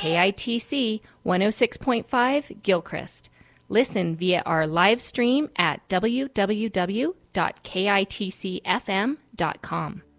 KITC 106.5 Gilchrist. Listen via our live stream at www.kitcfm.com.